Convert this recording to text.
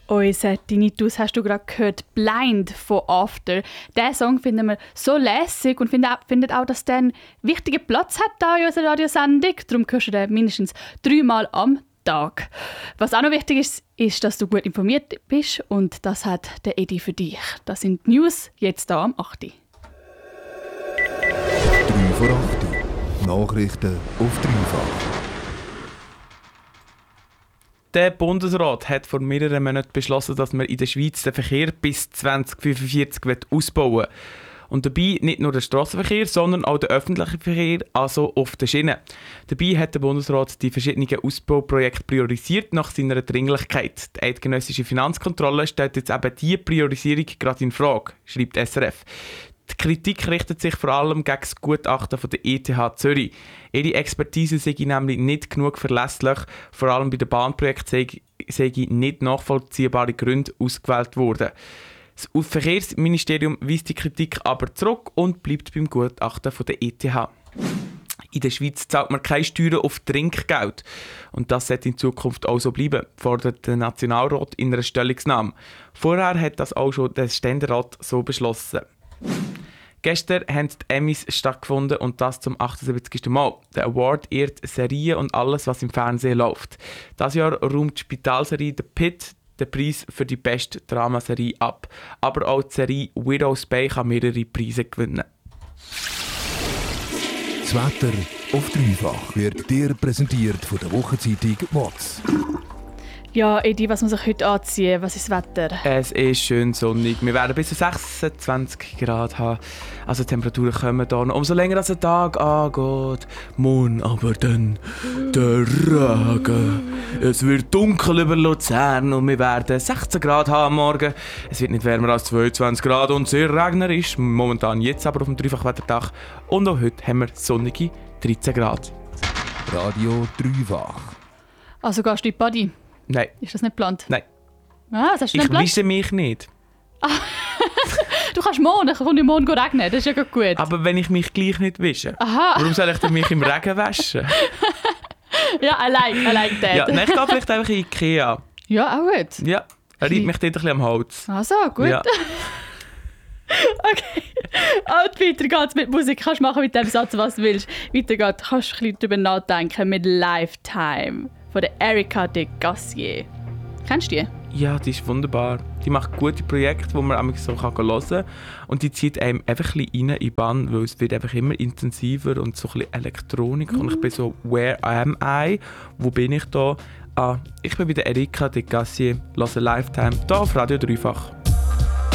Unser Tinnitus hast du gerade gehört, «Blind» von «After». Diesen Song finden wir so lässig und findet auch, dass der einen wichtigen Platz hat hier in unserer Radiosendung. Darum hörst du den mindestens 3-mal am Tag. Was auch noch wichtig ist, ist, dass du gut informiert bist und das hat der Edi für dich. Das sind die News, jetzt hier am 8. 3 vor 8. Nachrichten auf dreifach. Der Bundesrat hat vor mehreren Monaten beschlossen, dass man in der Schweiz den Verkehr bis 2045 ausbauen will. Und dabei nicht nur den Strassenverkehr, sondern auch den öffentlichen Verkehr, also auf den Schienen. Dabei hat der Bundesrat die verschiedenen Ausbauprojekte priorisiert nach seiner Dringlichkeit. Die eidgenössische Finanzkontrolle stellt jetzt eben diese Priorisierung gerade in Frage, schreibt SRF. Die Kritik richtet sich vor allem gegen das Gutachten von der ETH Zürich. Ihre Expertise sei nämlich nicht genug verlässlich, vor allem bei den Bahnprojekten sei nicht nachvollziehbare Gründe ausgewählt worden. Das Verkehrsministerium weist die Kritik aber zurück und bleibt beim Gutachten von der ETH. In der Schweiz zahlt man keine Steuern auf Trinkgeld. Und das sollte in Zukunft auch so bleiben, fordert der Nationalrat in einer Stellungnahme. Vorher hat das auch schon der Ständerat so beschlossen. Gestern haben die Emmys stattgefunden und das zum 78. Mal. Der Award ehrt Serien und alles, was im Fernsehen läuft. Dieses Jahr räumt die Spitalserie «The Pit» den Preis für die beste Dramaserie ab. Aber auch die Serie «Widow's Bay» kann mehrere Preise gewinnen. Das Wetter auf dreifach wird dir präsentiert von der Wochenzeitung «WOTS». Ja, Edi, was muss ich heute anziehen? Was ist das Wetter? Es ist schön sonnig. Wir werden bis zu 26 Grad haben. Also die Temperaturen kommen da noch. Umso länger als der Tag angeht. Morgen aber dann der Regen. Es wird dunkel über Luzern und wir werden 16 Grad haben morgen. Es wird nicht wärmer als 22 Grad und sehr regnerisch. Momentan jetzt aber auf dem Dreifachwettertag. Und auch heute haben wir sonnige 13 Grad. Radio dreifach. Also gehst du in die Body? Nein. Ist das nicht geplant? Nein. Ah, das hast du nicht Ich geplant? wische mich nicht. Du kannst morgen, kommt ja morgen regnen, das ist ja gut. Aber wenn ich mich gleich nicht wische, Aha. warum soll ich denn mich im Regen waschen? Ja, I like that. Ja, nein, ich gehe vielleicht einfach in Ikea. Ja, auch gut. Ja, er reibt mich dort ein bisschen am Hals. Also, gut. Ja. Okay. Und weiter geht's mit Musik. Kannst machen mit dem Satz, was du willst. Weiter geht's. Kannst du ein bisschen darüber nachdenken mit «Lifetime» von der Erika de Gassier. Kennst du die? Ja, die ist wunderbar. Die macht gute Projekte, die man auch so hören kann. Und die zieht einem einfach ein bisschen rein in die Bahn, weil es wird einfach immer intensiver und so ein bisschen Elektronik. Und ich bin so, where am I? Wo bin ich da? Ich bin bei der Erika de Gassier, höre «Lifetime» hier auf Radio Dreifach.